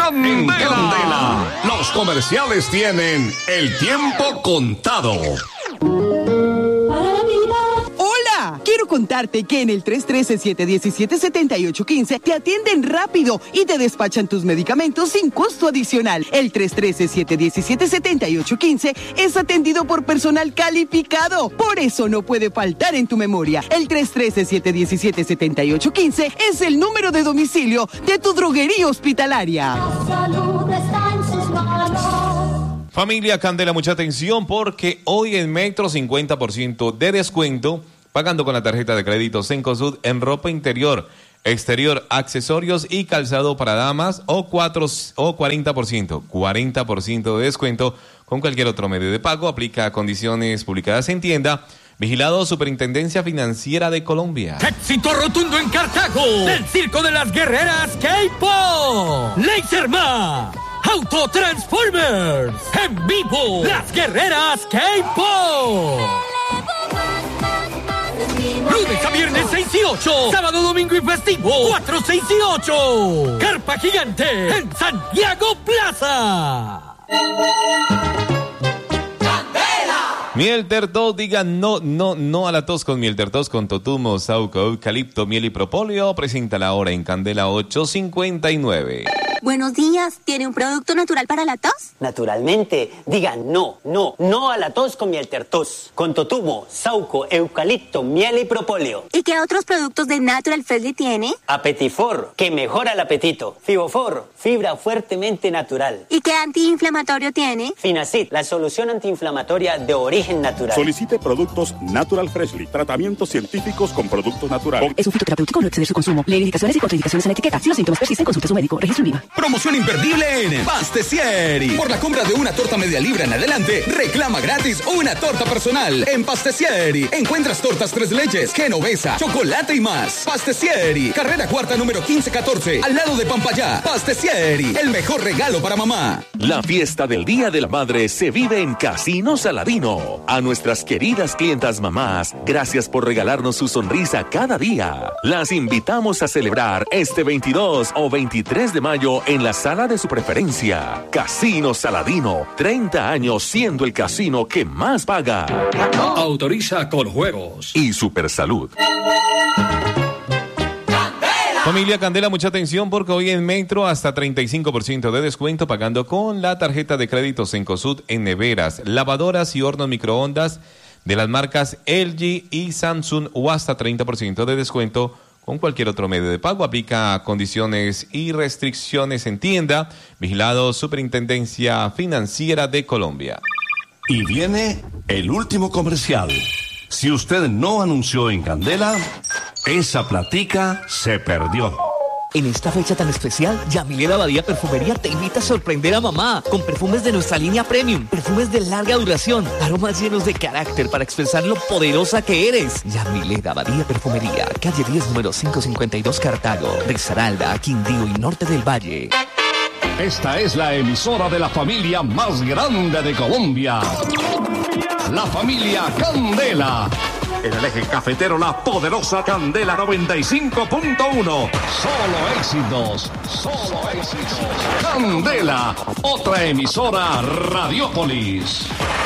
Candela. Los comerciales tienen el tiempo contado. Quiero contarte que en el 313-717-7815 te atienden rápido y te despachan tus medicamentos sin costo adicional. El 313-717-7815 es atendido por personal calificado. Por eso no puede faltar en tu memoria. El 313-717-7815 es el número de domicilio de tu droguería hospitalaria. La salud está en sus manos. Familia Candela, mucha atención porque hoy en Metro 50% de descuento pagando con la tarjeta de crédito Cencosud en ropa interior, exterior, accesorios y calzado para damas o 40% de descuento con cualquier otro medio de pago. Aplica condiciones publicadas en tienda. Vigilado Superintendencia Financiera de Colombia. ¡Éxito rotundo en Cartago! ¡Del Circo de las Guerreras K-Pop! ¡Laserma! ¡Autotransformers! ¡En vivo! ¡Las Guerreras K-Pop! Lunes a viernes 6 y 8. Sábado, domingo y festivo 4, 6 y 8. Carpa Gigante en Santiago Plaza. Miel Tertos, diga no a la tos con Miel Tertos con totumo, sauco, eucalipto, miel y propóleo. Presenta la hora en Candela 8:59. Buenos días, ¿tiene un producto natural para la tos? Naturalmente, diga no a la tos con Miel Tertos, con totumo, sauco, eucalipto, miel y propóleo. ¿Y qué otros productos de Natural Freshly tiene? Apetifor, que mejora el apetito. Fibofor, fibra fuertemente natural. ¿Y qué antiinflamatorio tiene? Finacid, la solución antiinflamatoria de origen natural. Solicite productos Natural Freshly, tratamientos científicos con productos naturales. Es un fitoterapéutico, no exceder su consumo. Lee indicaciones y contraindicaciones en etiqueta. Si los síntomas persisten, consulte a su médico. Registro INVIMA. Promoción imperdible en Pastesieri. Por la compra de una torta media libra en adelante, reclama gratis una torta personal en Pastesieri. Encuentras tortas 3 leches, genovesa, chocolate y más. Pastesieri, carrera cuarta número 1514, al lado de Pampayá. Pastesieri, el mejor regalo para mamá. La fiesta del Día de la Madre se vive en Casino Saladino. A nuestras queridas clientas mamás, gracias por regalarnos su sonrisa cada día. Las invitamos a celebrar este 22 o 23 de mayo en la sala de su preferencia. Casino Saladino, 30 años siendo el casino que más paga. Autoriza con juegos. Y Supersalud. Familia Candela, mucha atención porque hoy en Metro hasta 35% de descuento pagando con la tarjeta de crédito Cencosud en neveras, lavadoras y hornos microondas de las marcas LG y Samsung o hasta 30% de descuento con cualquier otro medio de pago. Aplica condiciones y restricciones en tienda. Vigilado Superintendencia Financiera de Colombia. Y viene el último comercial. Si usted no anunció en Candela, esa platica se perdió. En esta fecha tan especial, Yamile Abadía Perfumería te invita a sorprender a mamá con perfumes de nuestra línea premium, perfumes de larga duración, aromas llenos de carácter para expresar lo poderosa que eres. Yamile Abadía Perfumería, calle 10, número 552, Cartago, Risaralda, Quindío y Norte del Valle. Esta es la emisora de la familia más grande de Colombia. La familia Candela. En el eje cafetero, la poderosa Candela 95.1. Solo éxitos, solo éxitos. Candela, otra emisora Radiópolis.